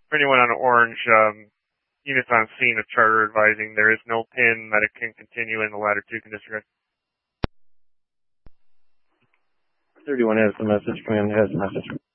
For anyone on orange, units on scene of charter advising there is no pin that it can continue in the ladder 2 can disregard. 31 has the message. Command has the message.